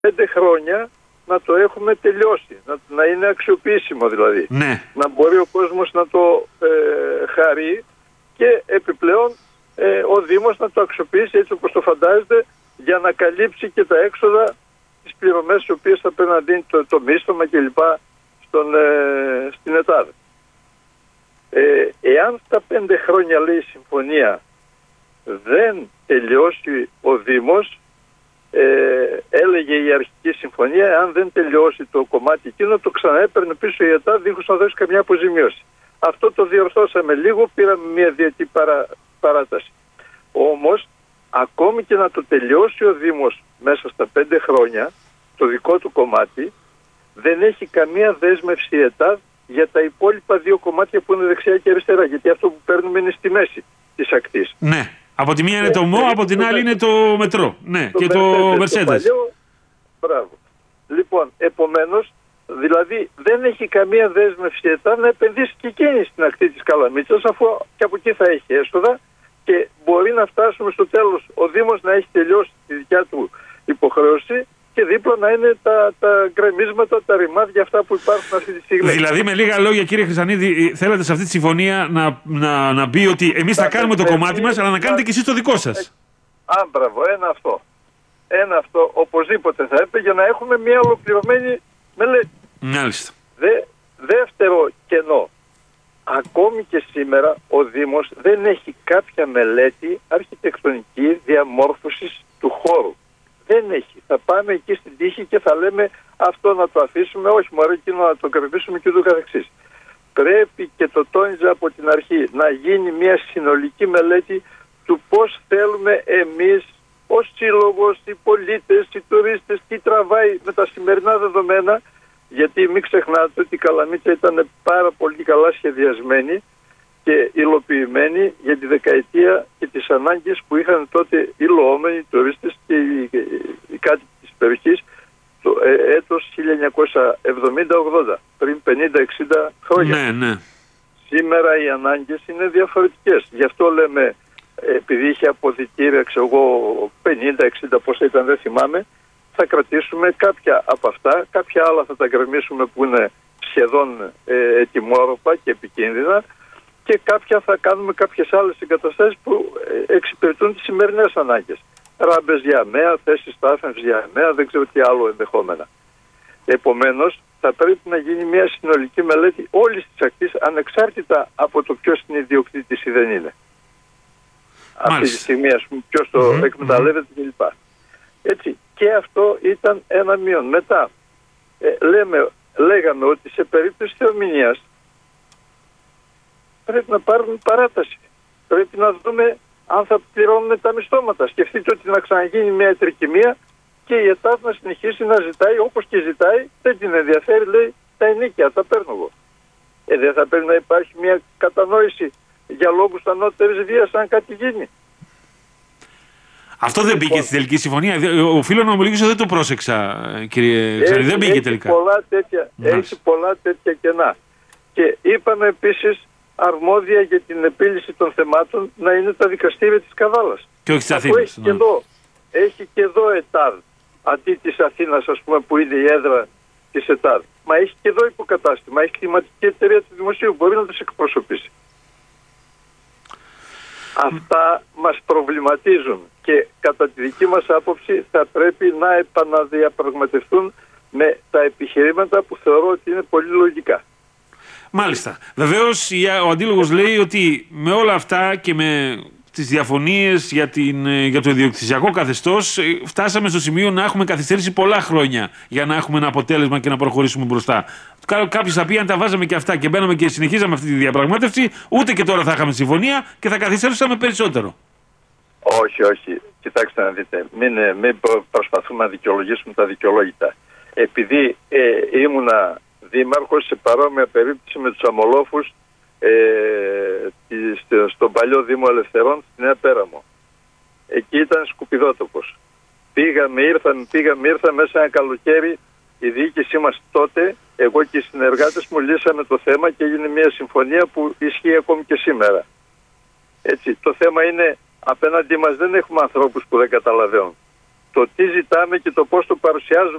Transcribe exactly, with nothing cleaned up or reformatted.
πέντε χρόνια να το έχουμε τελειώσει, να, να είναι αξιοποιήσιμο δηλαδή. Ναι. Να μπορεί ο κόσμος να το ε, χαρεί και επιπλέον ε, ο Δήμος να το αξιοποιήσει έτσι όπως το φαντάζεται για να καλύψει και τα έξοδα, τις πληρωμές οι οποίες θα πρέπει να δίνει το, το μίσθωμα κλπ. Στον, ε, στην ΕΤΑΔ. Ε, εάν στα πέντε χρόνια, λέει η συμφωνία, δεν τελειώσει ο Δήμος, ε, έλεγε η αρχική συμφωνία, εάν δεν τελειώσει το κομμάτι εκείνο, το ξαναέπαιρνε πίσω η ΕΤΑΔ δίχως να δώσει καμιά αποζημίωση. Αυτό το διορθώσαμε λίγο, πήραμε μια διετή παρα, παράταση. Όμως, ακόμη και να το τελειώσει ο Δήμος μέσα στα πέντε χρόνια, το δικό του κομμάτι, δεν έχει καμία δέσμευση η ΕΤΑΔ για τα υπόλοιπα δύο κομμάτια που είναι δεξιά και αριστερά. Γιατί αυτό που παίρνουμε είναι στη μέση της ακτής. Ναι. Από τη μία είναι το ΜΟ, από την άλλη είναι το μετρό. Ναι, το και το Mercedes. Μπράβο. Λοιπόν, επομένως, δηλαδή δεν έχει καμία δέσμευση η ΕΤΑΔ να επενδύσει και εκείνη στην ακτή της Καλαμίτσας, αφού και από εκεί θα έχει έσοδα και μπορεί να φτάσουμε στο τέλος ο Δήμος να έχει τελειώσει τη δικιά του υποχρέωση και δίπλα να είναι τα, τα γκρεμίσματα, τα ρημάδια αυτά που υπάρχουν αυτή τη στιγμή. Δηλαδή, με λίγα λόγια, κύριε Χρυσανίδη, θέλετε σε αυτή τη συμφωνία να, να, να μπει ότι εμείς θα κάνουμε το κομμάτι μας, αλλά να κάνετε και εσείς το δικό σας. Α, μπράβο, ένα αυτό. Ένα αυτό οπωσδήποτε θα έπρεπε για να έχουμε μια ολοκληρωμένη μελέτη. Μάλιστα. Δε, δεύτερο κενό. Ακόμη και σήμερα ο Δήμος δεν έχει κάποια μελέτη αρχιτεκτονική διαμόρφωσης του χώρου. Δεν έχει. Θα πάμε εκεί στην τύχη και θα λέμε αυτό να το αφήσουμε, όχι μωρέ εκείνο να το κρατήσουμε και ούτω καθεξής. Πρέπει, και το τόνιζα από την αρχή, να γίνει μια συνολική μελέτη του πώς θέλουμε εμείς ως σύλλογος, οι πολίτες, οι τουρίστες, τι τραβάει με τα σημερινά δεδομένα, γιατί μην ξεχνάτε ότι η Καλαμίτσα ήταν πάρα πολύ καλά σχεδιασμένη και υλοποιημένη για τη δεκαετία και τις ανάγκες που είχαν τότε οι λοόμενοι, οι τουρίστες και οι, οι κάτοικοι της περιοχής το ε, έτος χίλια εννιακόσια εβδομήντα ογδόντα, πριν πενήντα εξήντα χρόνια. Ναι, ναι. Σήμερα οι ανάγκες είναι διαφορετικές. Γι' αυτό λέμε, επειδή είχε αποδυτήρια, ξέρω εγώ, πενήντα εξήντα πόσα ήταν δεν θυμάμαι, θα κρατήσουμε κάποια από αυτά, κάποια άλλα θα τα γκρεμίσουμε που είναι σχεδόν ε, ετοιμόρροπα και επικίνδυνα, και κάποια θα κάνουμε κάποιες άλλες εγκαταστάσεις που εξυπηρετούν τις σημερινές ανάγκες. Ράμπες για αμαία, θέσεις στάθμευσης για αμαία, δεν ξέρω τι άλλο ενδεχόμενα. Επομένως, θα πρέπει να γίνει μια συνολική μελέτη όλης της ακτής, ανεξάρτητα από το ποιος είναι ιδιοκτήτης ή δεν είναι. Αυτή τη στιγμή, ας πούμε, ποιος το mm-hmm. εκμεταλλεύεται κλπ. Έτσι, και αυτό ήταν ένα μείον. Μετά, ε, λέμε, λέγαμε ότι σε περίπτωση θεομηνίας πρέπει να πάρουν παράταση. Πρέπει να δούμε αν θα πληρώνουν τα μισθώματα. Σκεφτείτε ότι να ξαναγίνει μια τρικυμία και η ΕΤΑΔ να συνεχίσει να ζητάει όπως και ζητάει, δεν την ενδιαφέρει, λέει, τα ενίκια, τα παίρνω εγώ. Ε, δεν θα πρέπει να υπάρχει μια κατανόηση για λόγους ανώτερης βίας αν κάτι γίνει. Αυτό δεν μπήκε στη τελική συμφωνία. Οφείλω να ομολογήσω, δεν το πρόσεξα, κύριε Ξαρή. Δεν μπήκε τελικά. Πολλά τέτοια, έχει πολλά τέτοια κενά. Και είπαμε επίσης αρμόδια για την επίλυση των θεμάτων να είναι τα δικαστήρια της Καβάλας. Και όχι της Αθήνας. Έχει, ναι. και εδώ, έχει και εδώ ΕΤΑΔ, αντί της Αθήνας, ας πούμε, που είναι η έδρα της ΕΤΑΔ. Μα έχει και εδώ υποκατάστημα, έχει κλιματική εταιρεία του Δημοσίου, μπορεί να τις εκπροσωπήσει. Αυτά μας προβληματίζουν και κατά τη δική μας άποψη θα πρέπει να επαναδιαπραγματευτούν με τα επιχειρήματα που θεωρώ ότι είναι πολύ λογικά. Μάλιστα. Βεβαίως ο αντίλογος λέει ότι με όλα αυτά και με τις διαφωνίες για, την, για το ιδιοκτησιακό καθεστώς φτάσαμε στο σημείο να έχουμε καθυστερήσει πολλά χρόνια για να έχουμε ένα αποτέλεσμα και να προχωρήσουμε μπροστά. Κάποιος θα πει, αν τα βάζαμε και αυτά και μπαίναμε και συνεχίζαμε αυτή τη διαπραγμάτευση, ούτε και τώρα θα είχαμε συμφωνία και θα καθυστερούσαμε περισσότερο. Όχι, όχι. Κοιτάξτε να δείτε. Μην, μην προσπαθούμε να δικαιολογήσουμε τα δικαιολόγητα. Επειδή ε, ήμουνα δήμαρχος σε παρόμοια περίπτωση με τους αμολόφους ε, στον παλιό Δήμο Ελευθερών στη Νέα Πέραμο. Εκεί ήταν σκουπιδότοπος. Πήγαμε, ήρθαμε, πήγαμε, ήρθαμε μέσα ένα καλοκαίρι. Η διοίκησή μας τότε, εγώ και οι συνεργάτες μου, λύσαμε το θέμα και έγινε μια συμφωνία που ισχύει ακόμη και σήμερα. Έτσι, το θέμα είναι, απέναντί μας δεν έχουμε ανθρώπους που δεν καταλαβαίνουν. το τι ζητάμε και το πώς το παρουσιάζουμε